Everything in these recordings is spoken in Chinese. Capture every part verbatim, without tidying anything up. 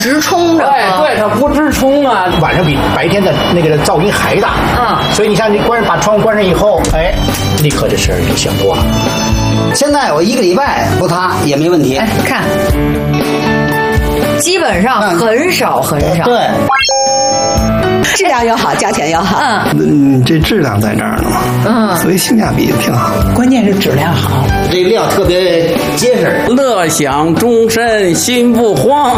直冲着， 哎，对，它不直冲啊， 晚上比白天的那个噪音还大， 嗯， 所以你像你关把窗户关上以后，哎，立刻这事儿就想多了。 现在我一个礼拜不擦也没问题。 哎，看，基本上很少很少。 对。 质量又好，价钱又好。 嗯，嗯，这质量在这儿呢嘛，嗯，所以性价比挺好。 关键是质量好， 这料特别结实。 乐享终身心不慌。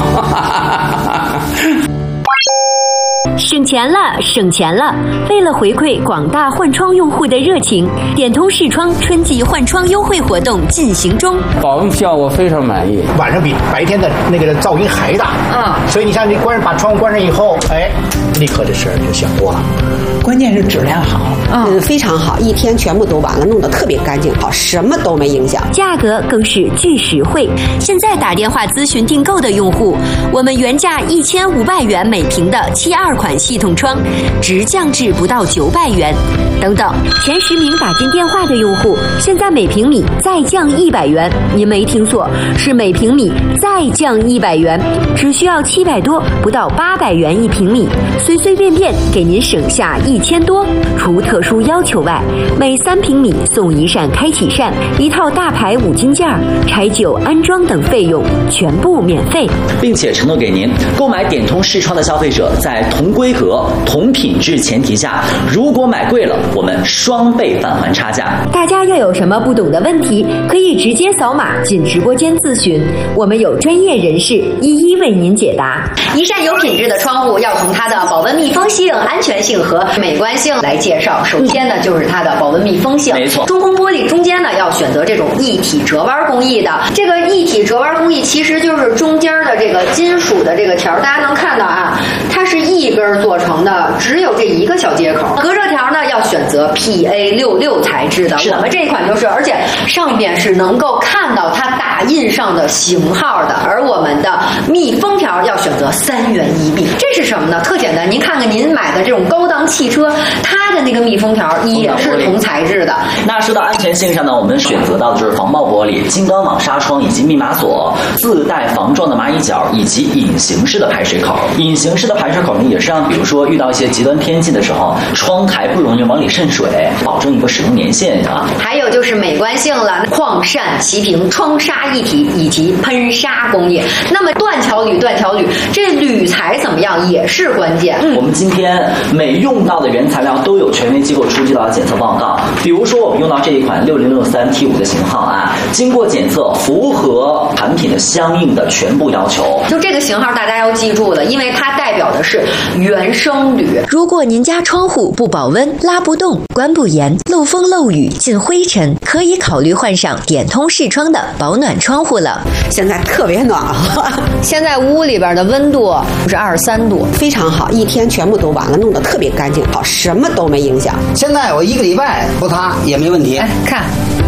省钱了，省钱了！为了回馈广大换窗用户的热情，点通视窗春季换窗优惠活动进行中。 保温票我非常满意， 晚上比白天的那个噪音还大，嗯，所以你像你关把窗户关上以后，哎，立刻这事儿就想多了。 关键是质量好，嗯，非常好，一天全部都完了，弄得特别干净，好，什么都没影响， 价格更是巨实惠。现在打电话咨询订购的用户，我们原价一千五百元每平的七二款系统窗，直降至不到九百元。等等，前十名打进电话的用户，现在每平米再降一百元。您没听错，是每平米再降一百元，只需要七百多，不到八百元一平米，随随便便给您省下一千多。除特殊要求外，每三平米送一扇开启扇、一套大牌五金件、柴酒、安装等费用全部免费， 并且承诺给您购买点通视窗的消费者，在同规格、同品质前提下，如果买贵了，我们双倍返还差价。 大家要有什么不懂的问题，可以直接扫码进直播间咨询，我们有专业人士一一为您解答。 一扇有品质的窗户要从它的保温密封性、安全性和美观性来介绍。首先呢，就是它的保温密封性。 没错， 中空玻璃中间呢要选择这种一体折弯工艺的。这个一体折弯工艺其实就是中间的这个金属的这个条，大家能看到啊，它是一根做成的，只有这一个小接口。隔热条呢要选择 P A 六六 材质的，我们这一款就是，而且上边是能够看到它打印上的型号的。而我们的密封条要选择三元一密，这是什么呢？特简单，您看看您买的这种高档汽车，它的那个密封条也是同材质的。 那说到安全性上呢，我们选择到的就是防爆玻璃、金刚网纱窗以及密码锁，自带防撞的蚂蚁脚以及隐形式的排水口。隐形式的排水口呢，也是让比如说遇到一些极端天气的时候，窗台不容易往里渗水，保证一个使用年限啊。 还有就是美观性了，框扇齐平、窗纱一体以及喷砂工艺。那么断桥铝，断桥铝，这铝材怎么样也是关键。 嗯，我们今天每用到的原材料都有权威机构出具到检测报告。比如说我们用到这一款六零六三 T 五的型号啊，经过检测符合产品的相应的全部要求。 就这个型号大家要记住了，因为它代表的是原生铝。 如果您家窗户不保温、拉不动、关不严、漏风漏雨、进灰尘，可以考虑换上点通视窗的保暖窗户了。 现在特别暖和， 现在屋里边的温度是二十三度， 非常好，一天全部都完了，弄得特别干净，好，什么都没影响。 现在我一个礼拜不擦也没问题。 哎，看。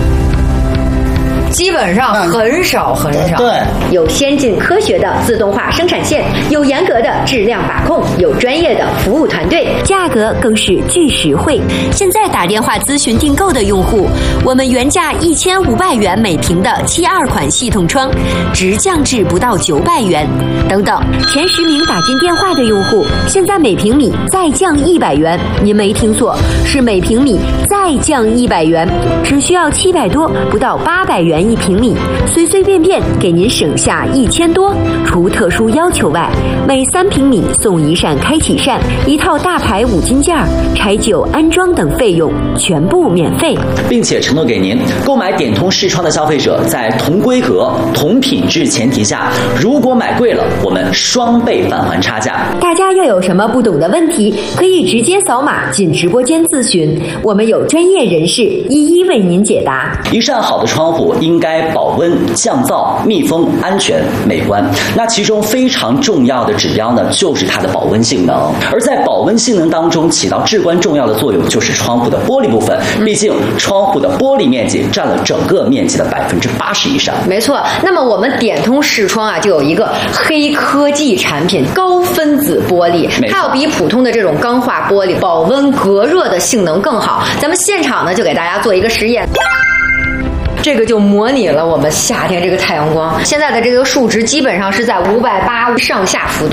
基本上很少很少。 对， 有先进科学的自动化生产线，有严格的质量把控，有专业的服务团队，价格更是巨实惠。现在打电话咨询订购的用户，我们原价一千五百元每平的七二款系统窗，直降至不到九百元。等等，前十名打进电话的用户，现在每平米再降一百元。您没听错，是每平米再降一百元，只需要七百多，不到八百元一平米，随随便便给您省下一千多。除特殊要求外，每三平米送一扇开启扇、一套大牌五金件、柴酒、安装等费用全部免费， 并且承诺给您购买点通视窗的消费者，在同规格、同品质前提下，如果买贵了，我们双倍返还差价。 大家要有什么不懂的问题，可以直接扫码进直播间咨询，我们有专业人士一一为您解答。 一扇好的窗户应该保温、降噪、密封、安全、美观。那其中非常重要的指标呢，就是它的保温性能。而在保温性能当中起到至关重要的作用，就是窗户的玻璃部分。毕竟窗户的玻璃面积占了整个面积的百分之八十以上。 没错。那么我们点通视窗啊，就有一个黑科技产品——高分子玻璃，它要比普通的这种钢化玻璃保温隔热的性能更好。咱们现场呢，就给大家做一个实验。这个就模拟了我们夏天这个太阳光，现在的这个数值基本上是在五百八上下浮动。